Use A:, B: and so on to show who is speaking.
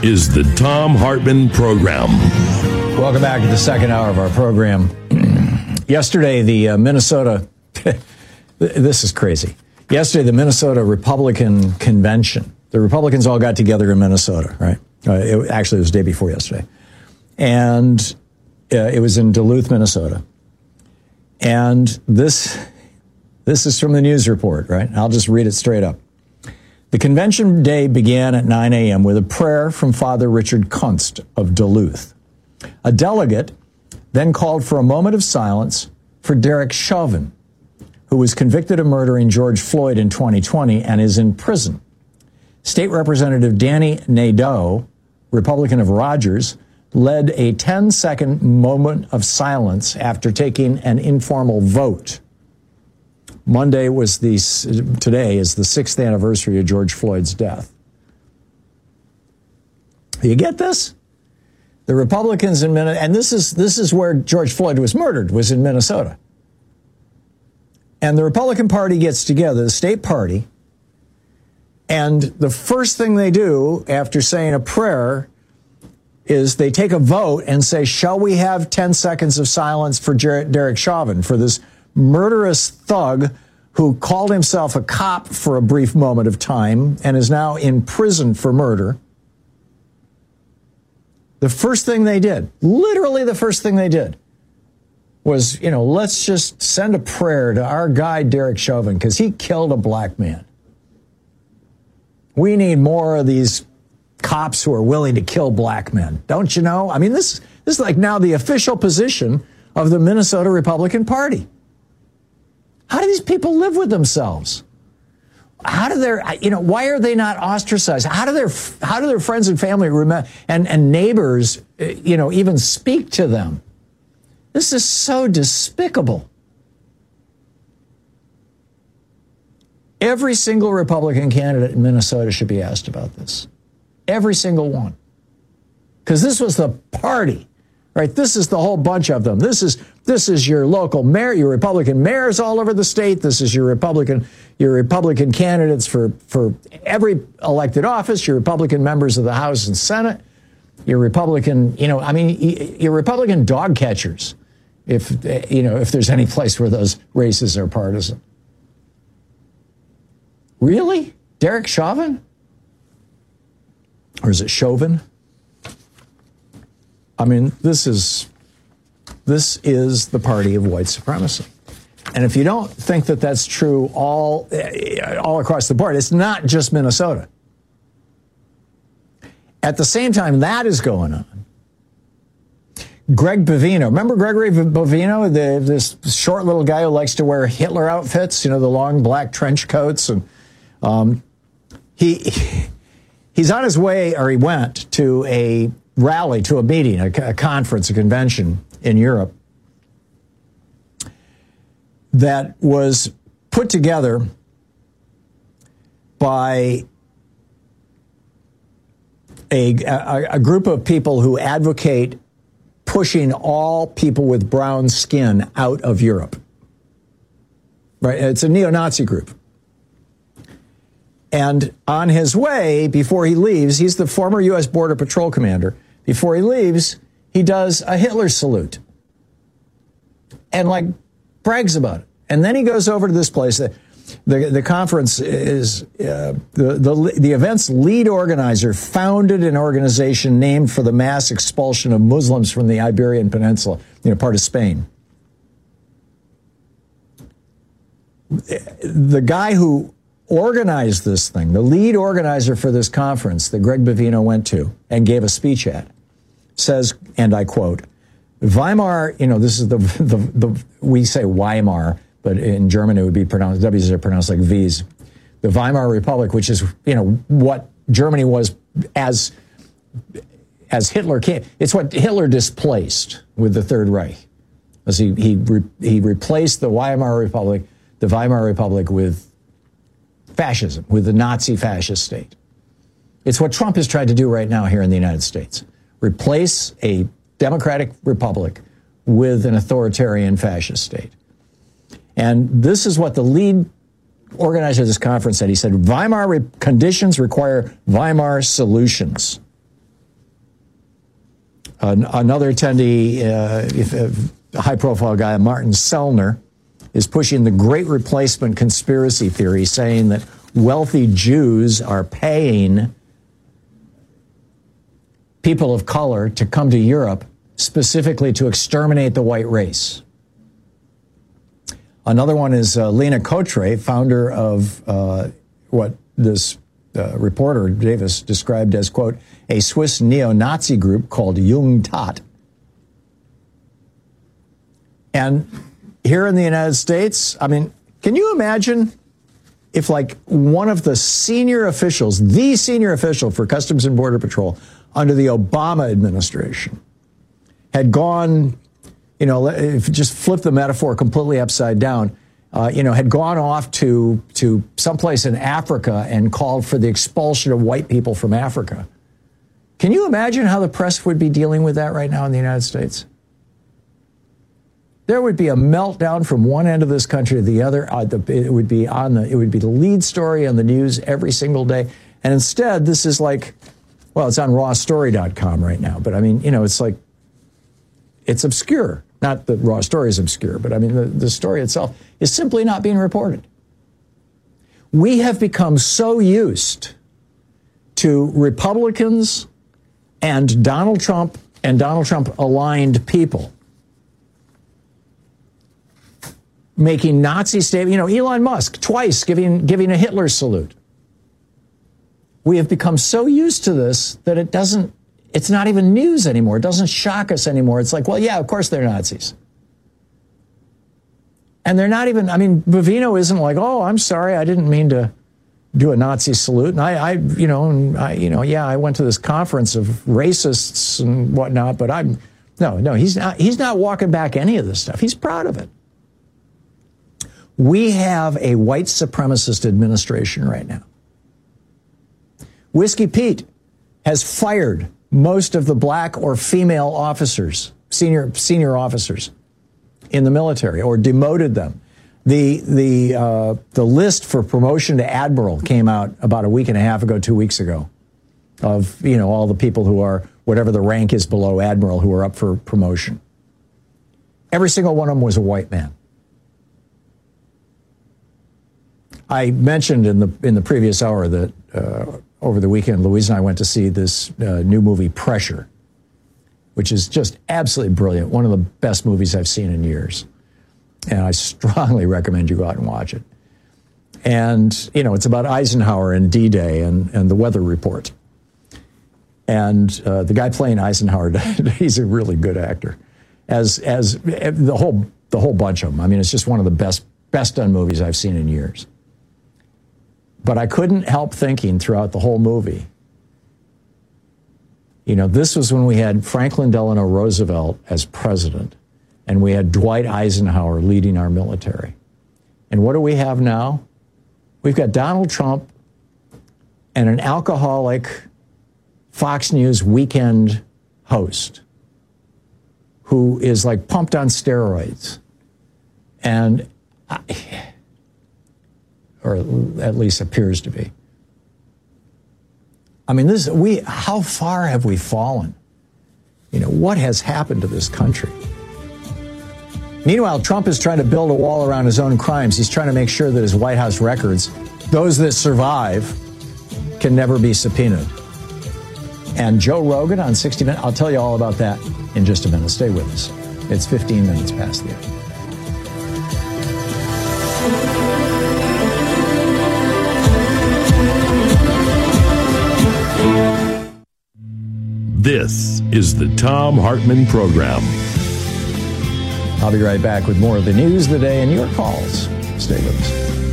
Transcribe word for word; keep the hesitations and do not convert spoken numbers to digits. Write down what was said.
A: is the Thom Hartmann Program.
B: Welcome back to the second hour of our program. Yesterday, the uh, Minnesota, this is crazy. Yesterday, the Minnesota Republican Convention, the Republicans all got together in Minnesota, right? Uh, it, actually, it was the day before yesterday. And uh, it was in Duluth, Minnesota. And this, this is from the news report, right? I'll just read it straight up. The convention day began at nine a.m. with a prayer from Father Richard Kunst of Duluth. A delegate then called for a moment of silence for Derek Chauvin, who was convicted of murdering George Floyd in twenty twenty and is in prison. State Representative Danny Nadeau, Republican of Rogers, led a ten-second moment of silence after taking an informal vote. Monday was the, today is the sixth anniversary of George Floyd's death. You get this? The Republicans in Minnesota, and this is, this is where George Floyd was murdered, was in Minnesota. And the Republican Party gets together, the state party, and the first thing they do after saying a prayer is they take a vote and say, shall we have ten seconds of silence for Jer- Derek Chauvin, for this murderous thug who called himself a cop for a brief moment of time and is now in prison for murder. The first thing they did, literally the first thing they did, was, you know, let's just send a prayer to our guy Derek Chauvin because he killed a black man. We need more of these cops who are willing to kill black men. Don't you know? I mean, this, this is like now the official position of the Minnesota Republican Party. How do these people live with themselves? How do their, you know, why are they not ostracized? How do their, how do their friends and family remember, and, and neighbors, you know, even speak to them? This is so despicable. Every single Republican candidate in Minnesota should be asked about this. Every single one. Because this was the party, right? This is the whole bunch of them. This is this is your local mayor, your Republican mayors all over the state. This is your Republican your Republican candidates for, for every elected office, your Republican members of the House and Senate, your Republican, you know, I mean, your Republican dog catchers, if, you know, if there's any place where those races are partisan. Really? Derek Chauvin? Or is it Chauvin? I mean, this is this is the party of white supremacy. And if you don't think that that's true all, all across the board, it's not just Minnesota. At the same time that is going on, Greg Bovino, remember Gregory Bovino, the, this short little guy who likes to wear Hitler outfits, you know, the long black trench coats, and um, he he's on his way, or he went to a rally, to a meeting, a, a conference, a convention in Europe that was put together by a, a, a group of people who advocate pushing all people with brown skin out of Europe. Right? It's a neo-Nazi group. And on his way, before he leaves, he's the former U S Border Patrol commander. Before he leaves, he does a Hitler salute and like brags about it. And then he goes over to this place. The, the, the conference is uh, the, the, the event's lead organizer founded an organization named for the mass expulsion of Muslims from the Iberian Peninsula, you know, part of Spain. The guy who organized this thing, the lead organizer for this conference that Greg Bovino went to and gave a speech at, says, and I quote, Weimar, you know, this is the, the, the we say Weimar, but in German it would be pronounced, W's are pronounced like V's. The Weimar Republic, which is, you know, what Germany was as, as Hitler came. It's what Hitler displaced with the Third Reich. As he, he, re, he replaced the Weimar Republic, the Weimar Republic with fascism, with the Nazi fascist state. It's what Trump has tried to do right now here in the United States. Replace a democratic republic with an authoritarian fascist state. And this is what the lead organizer of this conference said. He said, Weimar re- conditions require Weimar solutions. An, another attendee, uh, if, uh, a high-profile guy, Martin Sellner, is pushing the Great Replacement conspiracy theory, saying that wealthy Jews are paying people of color to come to Europe specifically to exterminate the white race. Another one is uh, Lena Cotre, founder of uh, what this uh, reporter, Davis, described as, quote, a Swiss neo-Nazi group called Jung Tat. And here in the United States, I mean, can you imagine if, like, one of the senior officials, the senior official for Customs and Border Patrol under the Obama administration, had gone, you know, if you just flip the metaphor completely upside down, uh, you know, had gone off to to someplace in Africa and called for the expulsion of white people from Africa. Can you imagine how the press would be dealing with that right now in the United States? There would be a meltdown from one end of this country to the other. Uh, the, it would be on the it would be the lead story on the news every single day. And instead, this is like, well, it's on raw story dot com right now. But I mean, you know, it's like, it's obscure. Not that Raw Story is obscure, but I mean, the, the story itself is simply not being reported. We have become so used to Republicans and Donald Trump and Donald Trump aligned people making Nazi statements. You know, Elon Musk twice giving giving a Hitler salute. We have become so used to this that it doesn't, it's not even news anymore. It doesn't shock us anymore. It's like, well, yeah, of course they're Nazis. And they're not even, I mean, Bovino isn't like, oh, I'm sorry, I didn't mean to do a Nazi salute. And I, I you know, and I, you know, yeah, I went to this conference of racists and whatnot, but I'm, no, no, he's not, he's not walking back any of this stuff. He's proud of it. We have a white supremacist administration right now. Whiskey Pete has fired most of the black or female officers, senior senior officers in the military, or demoted them. The the uh, the list for promotion to admiral came out about a week and a half ago, two weeks ago, of, you know, all the people who are whatever the rank is below admiral who are up for promotion. Every single one of them was a white man. I mentioned in the in the previous hour that uh, over the weekend, Louise and I went to see this uh, new movie, Pressure, which is just absolutely brilliant. One of the best movies I've seen in years. And I strongly recommend you go out and watch it. And, you know, it's about Eisenhower and D-Day and, and the weather report. And uh, the guy playing Eisenhower, he's a really good actor. As as the whole the whole bunch of them. I mean, it's just one of the best best done movies I've seen in years. But I couldn't help thinking throughout the whole movie, you know, this was when we had Franklin Delano Roosevelt as president, and we had Dwight Eisenhower leading our military. And what do we have now? We've got Donald Trump and an alcoholic Fox News weekend host who is like pumped on steroids. And I, or at least appears to be. I mean, this we how far have we fallen? You know, what has happened to this country? Meanwhile, Trump is trying to build a wall around his own crimes. He's trying to make sure that his White House records, those that survive, can never be subpoenaed. And Joe Rogan on sixty minutes, I'll tell you all about that in just a minute. Stay with us. It's fifteen minutes past the hour.
A: This is the Thom Hartmann Program.
B: I'll be right back with more of the news of the day and your calls. Stay with us.